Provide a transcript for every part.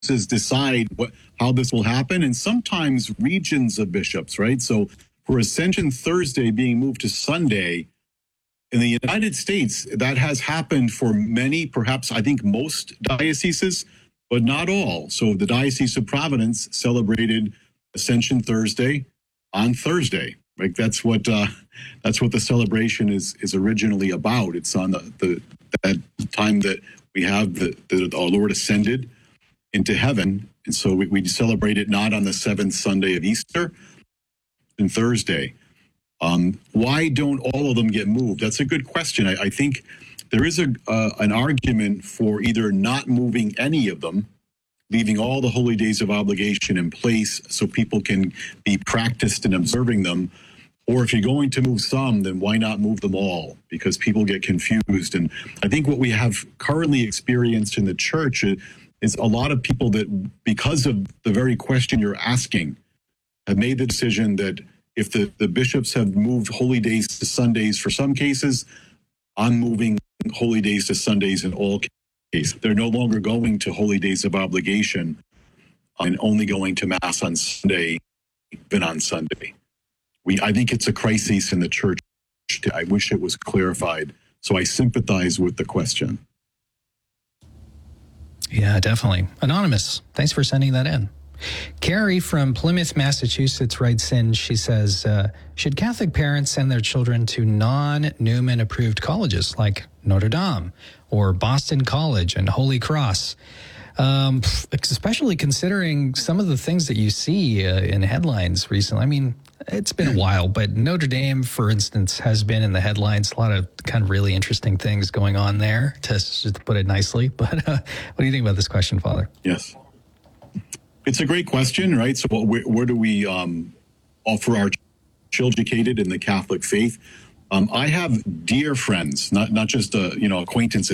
decide how this will happen, and sometimes regions of bishops, right? So for Ascension Thursday being moved to Sunday, in the United States, that has happened for many, perhaps I think most dioceses, but not all. So the Diocese of Providence celebrated Ascension Thursday on Thursday. Right? That's what the celebration is originally about. It's on that time that we have our Lord ascended into heaven, and so we celebrate it not on the seventh Sunday of Easter, and Thursday. Why don't all of them get moved? That's a good question. I think there is an argument for either not moving any of them, leaving all the holy days of obligation in place so people can be practiced in observing them. Or if you're going to move some, then why not move them all? Because people get confused. And I think what we have currently experienced in the church is a lot of people that, because of the very question you're asking, have made the decision that if the bishops have moved holy days to Sundays for some cases, I'm moving holy days to Sundays in all cases. They're no longer going to holy days of obligation and only going to Mass on Sunday than on Sunday. I think it's a crisis in the church. I wish it was clarified. So I sympathize with the question. Yeah, definitely. Anonymous, thanks for sending that in. Carrie from Plymouth, Massachusetts writes in, she says, should Catholic parents send their children to non-Newman approved colleges like Notre Dame or Boston College and Holy Cross? Especially considering some of the things that you see in headlines recently. I mean, it's been a while, but Notre Dame, for instance, has been in the headlines. A lot of kind of really interesting things going on there, to put it nicely. But what do you think about this question, Father? Yes. It's a great question, right? So where do we offer our children educated in the Catholic faith? I have dear friends, not just acquaintances,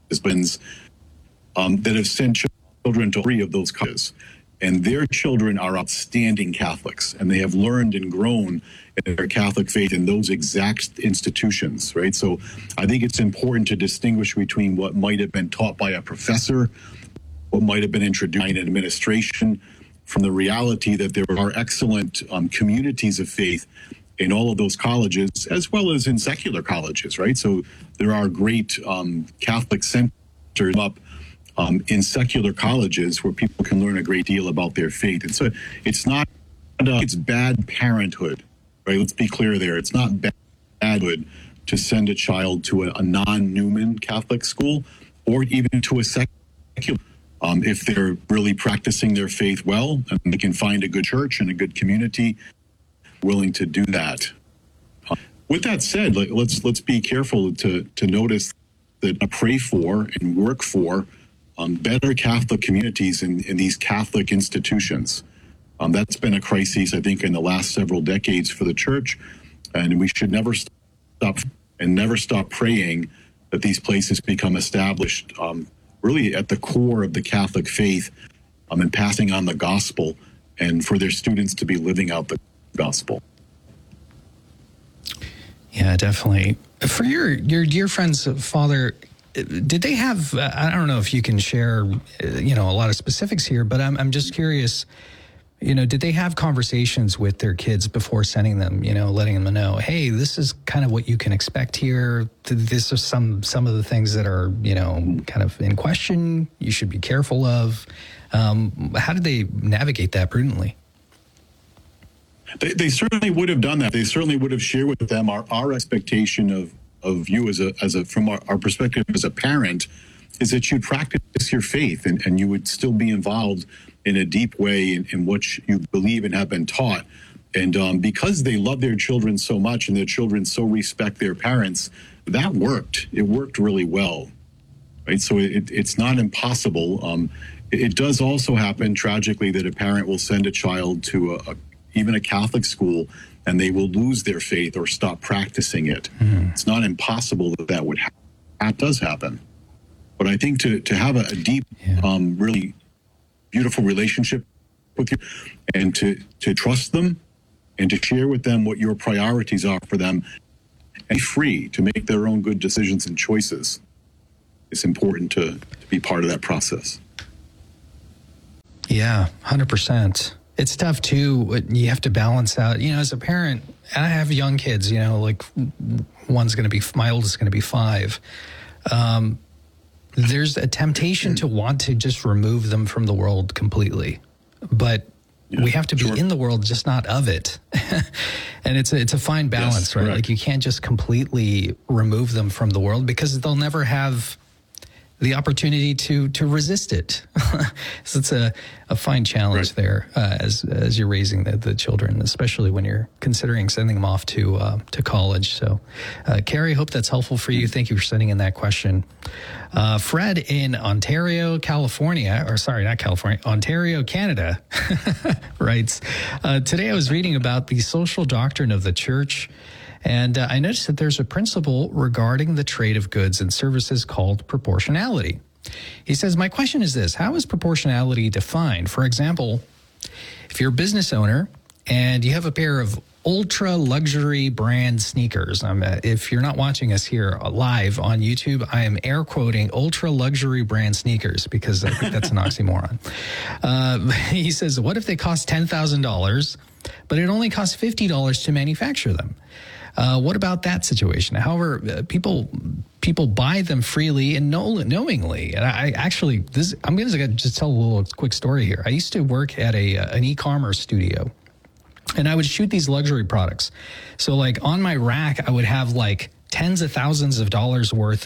that have sent children to 3 of those colleges, and their children are outstanding Catholics, and they have learned and grown in their Catholic faith in those exact institutions, right? So I think it's important to distinguish between what might have been taught by a professor, what might have been introduced in administration, from the reality that there are excellent communities of faith in all of those colleges, as well as in secular colleges, right? So there are great Catholic centers up in secular colleges where people can learn a great deal about their faith. And so it's not, it's bad parenthood, right? Let's be clear there. It's not bad parenthood to send a child to a non-Newman Catholic school or even to a secular, if they're really practicing their faith well and they can find a good church and a good community willing to do that. With that said, let's be careful to notice that I pray for and work for better Catholic communities in these Catholic institutions. That's been a crisis, I think, in the last several decades for the church, and we should never stop praying that these places become established really at the core of the Catholic faith and passing on the gospel, and for their students to be living out the gospel. Yeah, definitely. For your dear friends, Father, did they have, I don't know if you can share, a lot of specifics here, but I'm just curious, did they have conversations with their kids before sending them, letting them know, hey, this is kind of what you can expect here. This is some of the things that are, kind of in question, you should be careful of. How did they navigate that prudently? They certainly would have done that. They certainly would have shared with them our expectation of you as a from our perspective as a parent is that you'd practice your faith and you would still be involved in a deep way in what you believe and have been taught. And because they love their children so much and their children so respect their parents, that worked. It worked really well, right? So it's not impossible. It does also happen, tragically, that a parent will send a child to even a Catholic school and they will lose their faith or stop practicing it. It's not impossible that would happen. That does happen. But I think to have a deep, really beautiful relationship with you and to trust them and to share with them what your priorities are for them and be free to make their own good decisions and choices, it's important to be part of that process. Yeah, 100%. It's tough too. You have to balance out, as a parent, and I have young kids, like my oldest is going to be 5. There's a temptation to want to just remove them from the world completely, but we have to be in the world, just not of it. And it's a fine balance, right? Correct. Like you can't just completely remove them from the world because they'll never have the opportunity to resist it. So it's a fine challenge there as you're raising the children, especially when you're considering sending them off to college. So, Carrie, hope that's helpful for you. Thank you for sending in that question. Fred in Ontario, Ontario, Canada, writes, today I was reading about the social doctrine of the church, and I noticed that there's a principle regarding the trade of goods and services called proportionality. He says, my question is this: how is proportionality defined? For example, if you're a business owner and you have a pair of ultra luxury brand sneakers, if you're not watching us here live on YouTube, I am air quoting ultra luxury brand sneakers because I think that's an oxymoron. He says, what if they cost $10,000, but it only costs $50 to manufacture them? What about that situation? However, people buy them freely and knowingly. And I'm going to just tell a little quick story here. I used to work at an e-commerce studio, and I would shoot these luxury products. So like on my rack, I would have like tens of thousands of dollars worth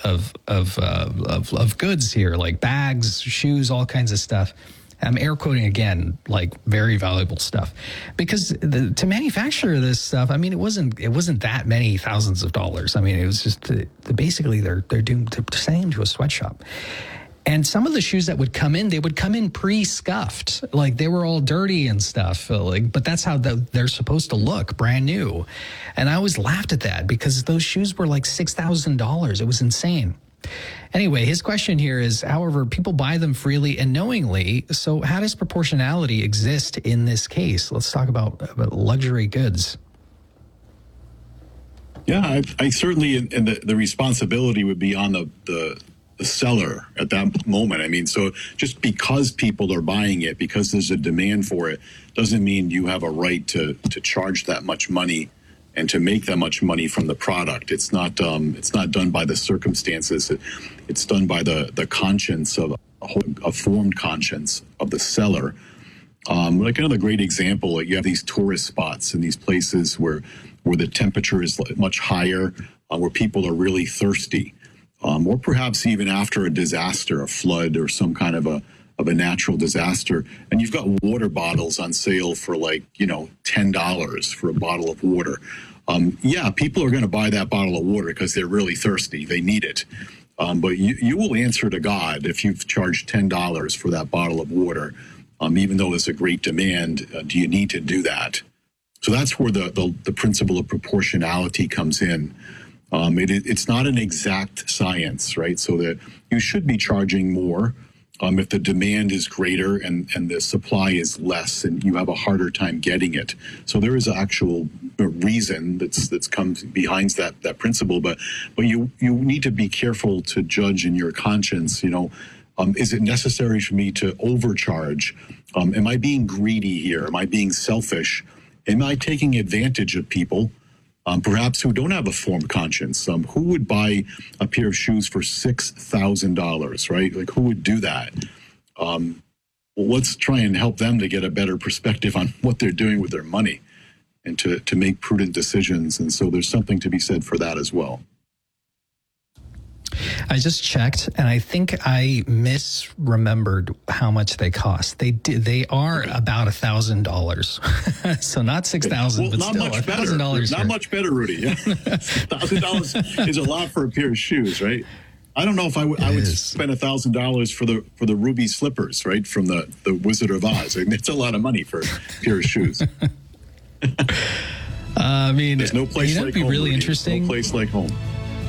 of goods here, like bags, shoes, all kinds of stuff. I'm air quoting again, like very valuable stuff, because to manufacture this stuff, it wasn't that many thousands of dollars. It was just basically they're sending them to a sweatshop. And some of the shoes that would come in, they would come in pre-scuffed, like they were all dirty and stuff. But that's how they're supposed to look, brand new. And I always laughed at that because those shoes were like $6,000. It was insane. Anyway, his question here is, however, people buy them freely and knowingly. So how does proportionality exist in this case? Let's talk about luxury goods. Yeah, I certainly, and the responsibility would be on the seller at that moment. So just because people are buying it, because there's a demand for it, doesn't mean you have a right to charge that much money and to make that much money from the product. It's not done by the circumstances. It's done by the conscience of a formed conscience of the seller. Like another great example, you have these tourist spots in these places where the temperature is much higher, where people are really thirsty, or perhaps even after a disaster, a flood or some kind of a natural disaster, and you've got water bottles on sale for $10 for a bottle of water. People are going to buy that bottle of water because they're really thirsty. They need it. But you will answer to God if you've charged $10 for that bottle of water, even though there's a great demand. Do you need to do that? So that's where the principle of proportionality comes in. It's not an exact science, right? So that you should be charging more if the demand is greater and the supply is less, and you have a harder time getting it. So there is an actual reason that's comes behind that principle, but you need to be careful to judge in your conscience. Is it necessary for me to overcharge? Am I being greedy here? Am I being selfish? Am I taking advantage of people? Perhaps who don't have a formed conscience. Who would buy a pair of shoes for $6,000, right? Like, who would do that? Let's try and help them to get a better perspective on what they're doing with their money and to make prudent decisions. And so there's something to be said for that as well. I just checked, and I think I misremembered how much they cost. They are about $1,000, so not $6,000, but still $1,000. Not much better, Rudy. $1,000 is a lot for a pair of shoes, right? I don't know if I would spend $1,000 for the ruby slippers, right, from the Wizard of Oz. It's a lot of money for a pair of shoes. There's no place like home. Really interesting. No place like home.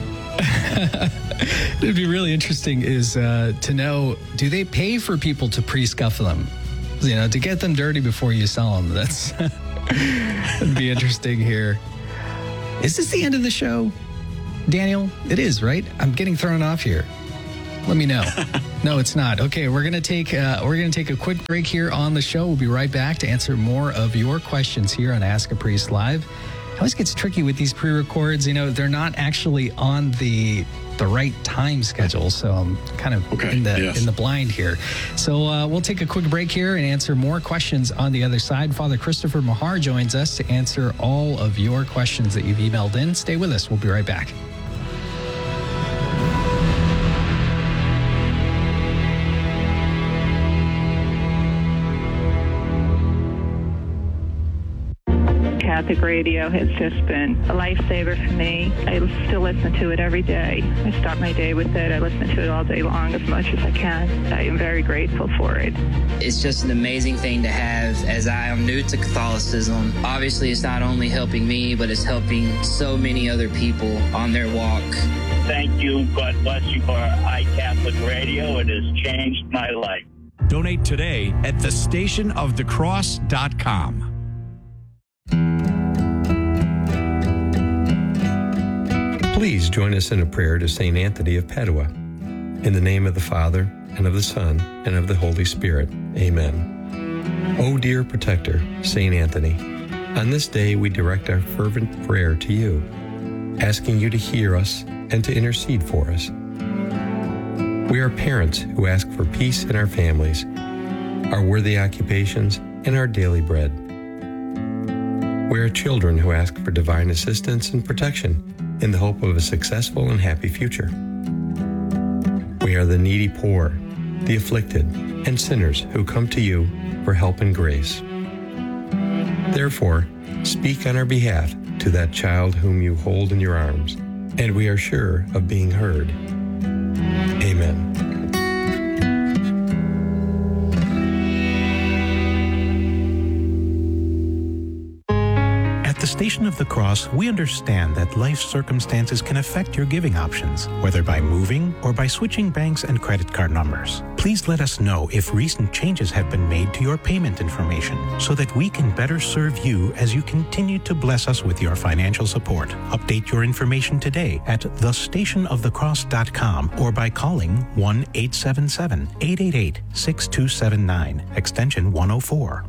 It'd be really interesting is to know, do they pay for people to pre-scuff them? To get them dirty before you sell them. That'd be interesting here. Is this the end of the show, Daniel? It is, right? I'm getting thrown off here. Let me know. No, it's not. Okay, we're gonna take a quick break here on the show. We'll be right back to answer more of your questions here on Ask a Priest Live. It always gets tricky with these pre-records. They're not actually on the right time schedule, so I'm kind of in the blind here. So we'll take a quick break here and answer more questions on the other side. Father Christopher Mahar joins us to answer all of your questions that you've emailed in. Stay with us. We'll be right back. Catholic radio has just been a lifesaver for me. I still listen to it every day. I start my day with it. I listen to it all day long as much as I can. I am very grateful for it. It's just an amazing thing to have, as I am new to Catholicism. Obviously, it's not only helping me, but it's helping so many other people on their walk. Thank you. God bless you for iCatholic Radio. It has changed my life. Donate today at thestationofthecross.com. Please join us in a prayer to St. Anthony of Padua. In the name of the Father, and of the Son, and of the Holy Spirit. Amen. O dear protector, St. Anthony, on this day we direct our fervent prayer to you, asking you to hear us and to intercede for us. We are parents who ask for peace in our families, our worthy occupations, and our daily bread. We are children who ask for divine assistance and protection in the hope of a successful and happy future. We are the needy poor, the afflicted, and sinners who come to you for help and grace. Therefore, speak on our behalf to that child whom you hold in your arms, and we are sure of being heard. Amen. At the Station of the Cross, we understand that life circumstances can affect your giving options, whether by moving or by switching banks and credit card numbers. Please let us know if recent changes have been made to your payment information so that we can better serve you as you continue to bless us with your financial support. Update your information today at thestationofthecross.com or by calling 1-877-888-6279, extension 104.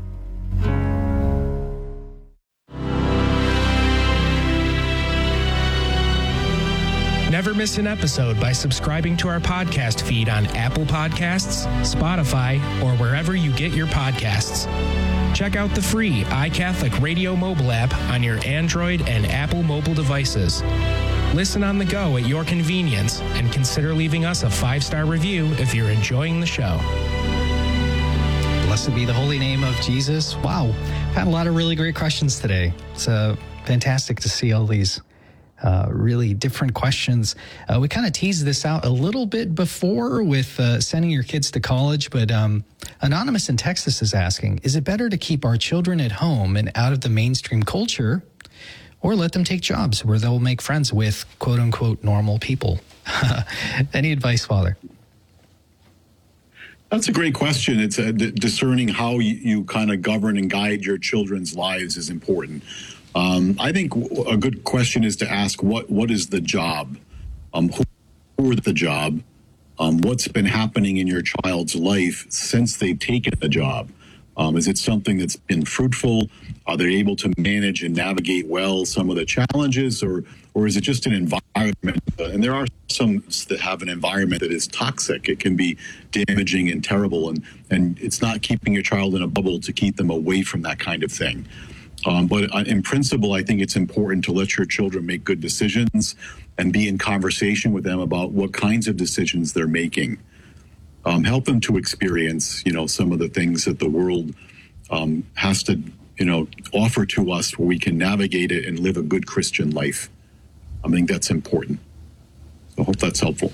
Never miss an episode by subscribing to our podcast feed on Apple Podcasts, Spotify, or wherever you get your podcasts. Check out the free iCatholic Radio mobile app on your Android and Apple mobile devices. Listen on the go at your convenience and consider leaving us a 5-star review if you're enjoying the show. Blessed be the holy name of Jesus. Wow, I've had a lot of really great questions today. It's fantastic to see all these really different questions. We kind of teased this out a little bit before with sending your kids to college, but Anonymous in Texas is asking, is it better to keep our children at home and out of the mainstream culture, or let them take jobs where they'll make friends with quote-unquote normal people? Any advice, Father? That's a great question. It's discerning how you kind of govern and guide your children's lives is important. I think a good question is to ask, what is the job? Who are the job? What's been happening in your child's life since they've taken the job? Is it something that's been fruitful? Are they able to manage and navigate well some of the challenges, or is it just an environment? And there are some that have an environment that is toxic. It can be damaging and terrible, and it's not keeping your child in a bubble to keep them away from that kind of thing. But in principle, I think it's important to let your children make good decisions and be in conversation with them about what kinds of decisions they're making. Help them to experience, some of the things that the world has to, offer to us where we can navigate it and live a good Christian life. I think that's important. I hope that's helpful.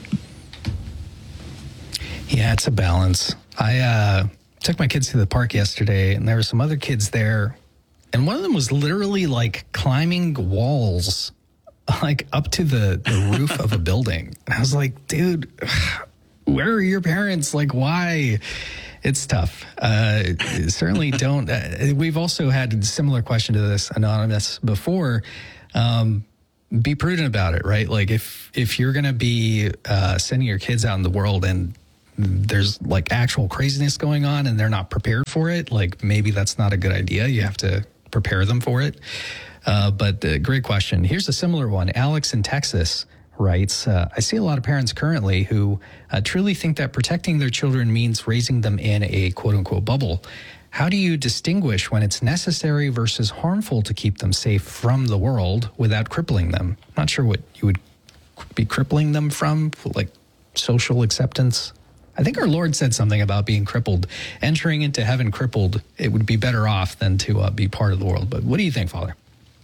Yeah, it's a balance. I took my kids to the park yesterday, and there were some other kids there. And one of them was literally like climbing walls, like up to the roof of a building. And I was like, dude, where are your parents? Like, why? It's tough. Certainly don't. We've also had a similar question to this, Anonymous, before. be prudent about it, right? Like if you're going to be sending your kids out in the world and there's like actual craziness going on and they're not prepared for it, like maybe that's not a good idea. You have to prepare them for it. But great question. Here's a similar one. Alex in Texas writes, I see a lot of parents currently who truly think that protecting their children means raising them in a quote unquote bubble. How do you distinguish when it's necessary versus harmful to keep them safe from the world without crippling them? Not sure what you would be crippling them from, like social acceptance. I think our Lord said something about being crippled. Entering into heaven crippled, it would be better off than to be part of the world. But what do you think, Father?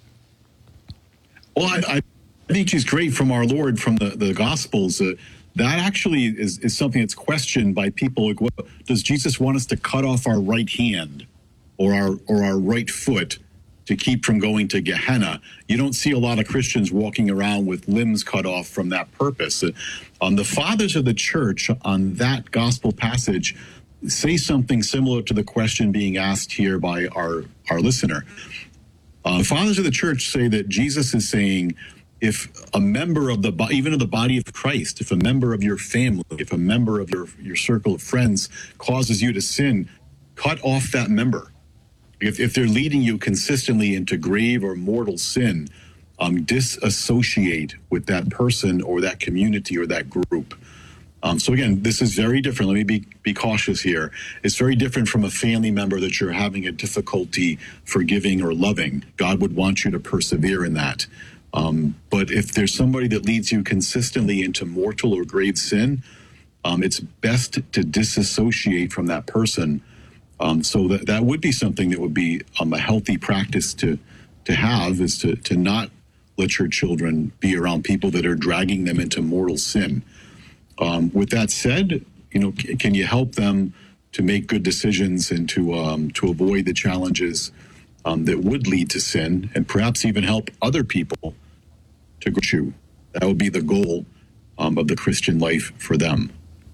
Well, I think she's great from our Lord, from the Gospels. That actually is something that's questioned by people. Like, what, does Jesus want us to cut off our right hand or our right foot to keep from going to Gehenna? You don't see a lot of Christians walking around with limbs cut off from that purpose. The fathers of the church on that gospel passage say something similar to the question being asked here by our listener. Fathers of the church say that Jesus is saying, if a member of even of the body of Christ, if a member of your family, if a member of your circle of friends causes you to sin, cut off that member. If they're leading you consistently into grave or mortal sin, disassociate with that person or that community or that group. So again, this is very different. Let me be cautious here. It's very different from a family member that you're having a difficulty forgiving or loving. God would want you to persevere in that. But if there's somebody that leads you consistently into mortal or grave sin, it's best to disassociate from that person. So that would be something that would be a healthy practice to have, is to not let your children be around people that are dragging them into mortal sin. With that said, can you help them to make good decisions and to avoid the challenges that would lead to sin, and perhaps even help other people to grow you? That would be the goal of the Christian life for them.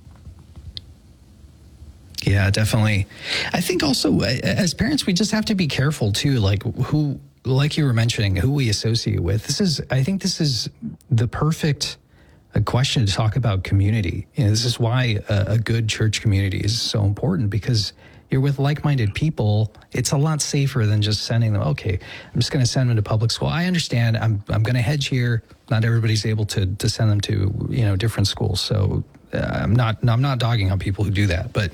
Yeah, definitely. I think also as parents, we just have to be careful too, like you were mentioning, who we associate with. I think this is the perfect question to talk about community. This is why a good church community is so important, because you're with like-minded people. It's a lot safer than just sending them, okay, I'm just going to send them to public school. I understand I'm going to hedge here. Not everybody's able to send them to, different schools. So I'm not dogging on people who do that, but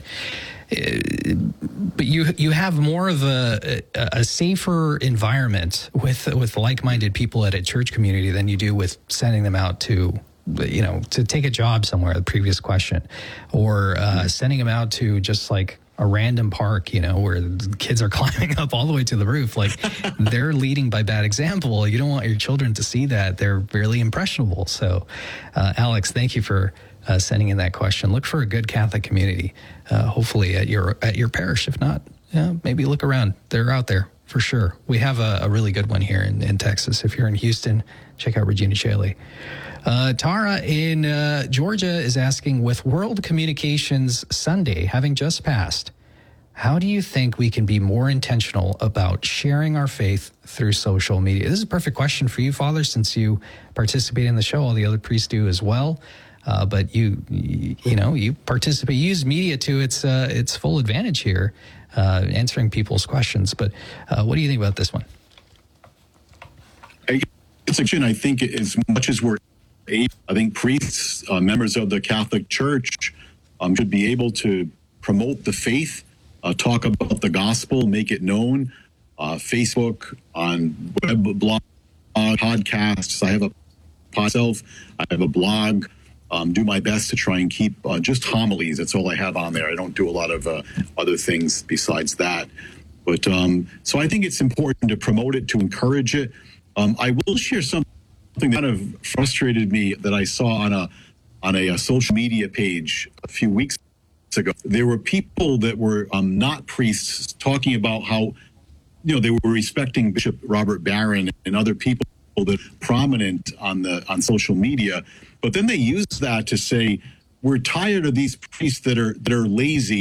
you have more of a safer environment with like-minded people at a church community than you do with sending them out to take a job somewhere, the previous question, or sending them out to just like a random park, where the kids are climbing up all the way to the roof. Like, they're leading by bad example. You don't want your children to see that. They're really impressionable. So, Alex, thank you for sending in that question. Look for a good Catholic community, hopefully at your parish. If not, maybe look around. They're out there for sure. We have a really good one here in Texas. If you're in Houston, check out Regina Chaley. Tara in Georgia is asking, with World Communications Sunday having just passed, how do you think we can be more intentional about sharing our faith through social media? This is a perfect question for you, Father, since you participate in the show. All the other priests do as well. But you participate, you use media to its full advantage here, answering people's questions. But what do you think about this one? It's a, I think as much as we're able, I think priests, members of the Catholic Church, should be able to promote the faith, talk about the gospel, make it known. Facebook, on web, blog, podcasts. I have a blog. Do my best to try and keep just homilies. That's all I have on there. I don't do a lot of other things besides that. But so I think it's important to promote it, to encourage it. I will share something that kind of frustrated me that I saw on a social media page a few weeks ago. There were people that were not priests talking about how, they were respecting Bishop Robert Barron and other people that are prominent on social media. But then they use that to say, we're tired of these priests that are lazy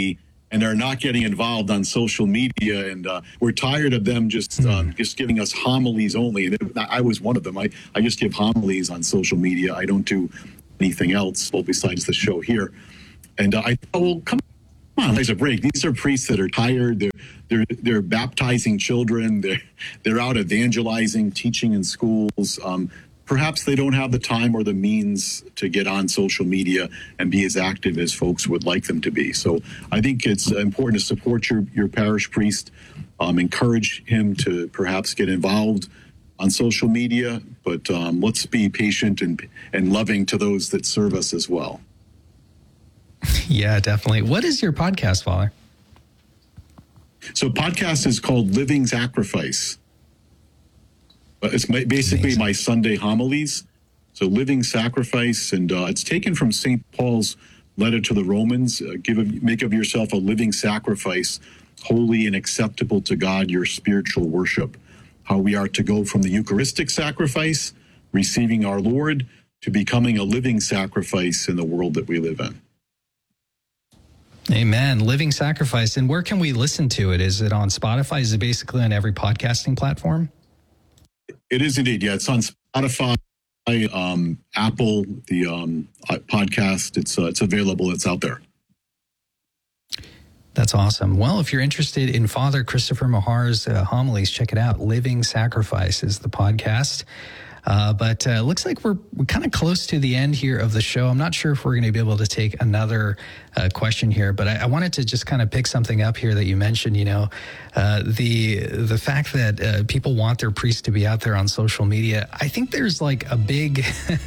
and they're not getting involved on social media. And we're tired of them just giving us homilies only. And I was one of them. I just give homilies on social media. I don't do anything else, well, besides the show here. And I thought, well, come on, there's a break. These are priests that are tired. They're baptizing children. They're out evangelizing, teaching in schools. Perhaps they don't have the time or the means to get on social media and be as active as folks would like them to be. So I think it's important to support your parish priest, encourage him to perhaps get involved on social media, but let's be patient and loving to those that serve us as well. Yeah, definitely. What is your podcast, Father? So podcast is called Living Sacrifice. It's basically my Sunday homilies. So Living Sacrifice, and it's taken from St. Paul's letter to the Romans. Make of yourself a living sacrifice, holy and acceptable to God, your spiritual worship. How we are to go from the Eucharistic sacrifice, receiving our Lord, to becoming a living sacrifice in the world that we live in. Amen. Living Sacrifice. And where can we listen to it? Is it on Spotify? Is it basically on every podcasting platform? It is indeed. Yeah, it's on Spotify, Apple, the podcast. It's available. It's out there. That's awesome. Well, if you're interested in Father Christopher Mahar's homilies, check it out. Living Sacrifice is the podcast. But it looks like we're kind of close to the end here of the show. I'm not sure if we're going to be able to take another question here, but I wanted to just kind of pick something up here that you mentioned, the fact that people want their priests to be out there on social media. I think there's like a big,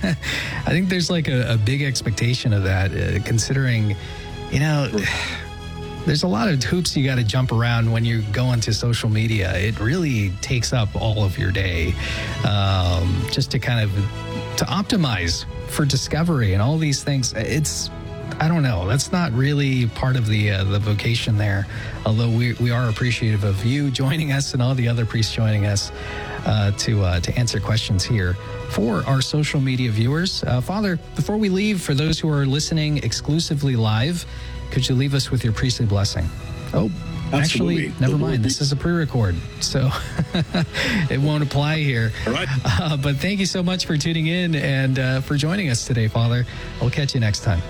a big expectation of that, considering, there's a lot of hoops you got to jump around when you go into social media. It really takes up all of your day, just to kind of to optimize for discovery and all these things. I don't know. That's not really part of the vocation there. Although we are appreciative of you joining us and all the other priests joining us to answer questions here for our social media viewers. Father, before we leave, for those who are listening exclusively live, could you leave us with your priestly blessing? Oh, absolutely. Actually, never mind. This is a pre-record, so it won't apply here. All right. But thank you so much for tuning in and for joining us today, Father. I'll catch you next time.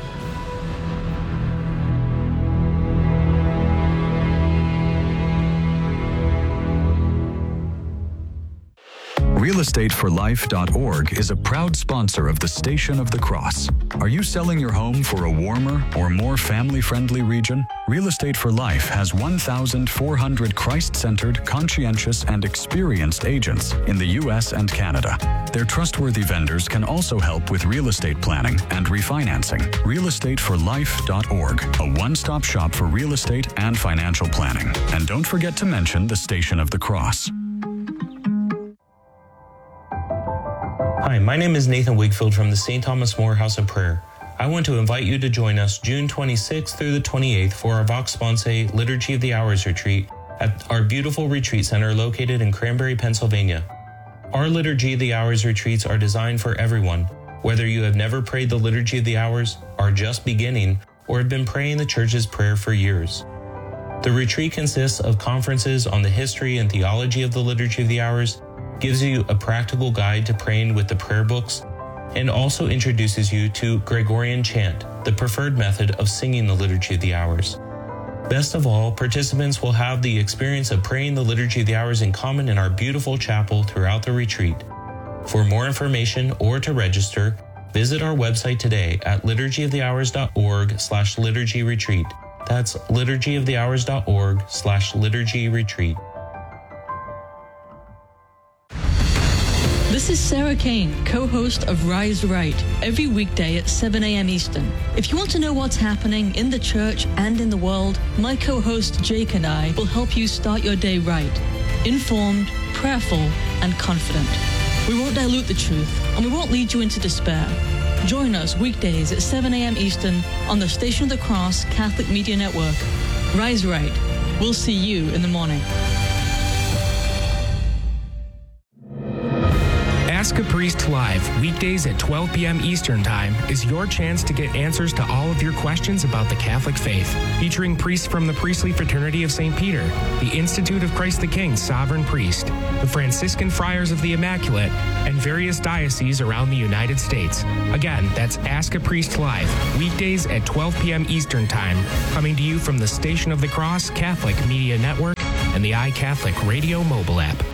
RealestateForLife.org is a proud sponsor of the Station of the Cross. Are you selling your home for a warmer or more family-friendly region? Real Estate for Life has 1,400 Christ-centered, conscientious, and experienced agents in the U.S. and Canada. Their trustworthy vendors can also help with real estate planning and refinancing. RealestateForLife.org, a one-stop shop for real estate and financial planning. And don't forget to mention the Station of the Cross. Hi, my name is Nathan Wigfield from the St. Thomas More House of Prayer. I want to invite you to join us June 26th through the 28th for our Vox Sponsae Liturgy of the Hours retreat at our beautiful retreat center located in Cranberry, Pennsylvania. Our Liturgy of the Hours retreats are designed for everyone, whether you have never prayed the Liturgy of the Hours, are just beginning, or have been praying the Church's prayer for years. The retreat consists of conferences on the history and theology of the Liturgy of the Hours, gives you a practical guide to praying with the prayer books, and also introduces you to Gregorian chant, the preferred method of singing the Liturgy of the Hours. Best of all, participants will have the experience of praying the Liturgy of the Hours in common in our beautiful chapel throughout the retreat. For more information or to register, visit our website today at liturgyofthehours.org/liturgy retreat. That's liturgyofthehours.org/liturgy retreat. This is Sarah Kane, co-host of Rise Right, every weekday at 7 a.m. Eastern. If you want to know what's happening in the church and in the world, my co-host Jake and I will help you start your day right, informed, prayerful, and confident. We won't dilute the truth, and we won't lead you into despair. Join us weekdays at 7 a.m. Eastern on the Station of the Cross Catholic Media Network. Rise Right. We'll see you in the morning. Ask a Priest Live, weekdays at 12 p.m. Eastern Time, is your chance to get answers to all of your questions about the Catholic faith. Featuring priests from the Priestly Fraternity of St. Peter, the Institute of Christ the King Sovereign Priest, the Franciscan Friars of the Immaculate, and various dioceses around the United States. Again, that's Ask a Priest Live, weekdays at 12 p.m. Eastern Time, coming to you from the Station of the Cross Catholic Media Network and the iCatholic Radio mobile app.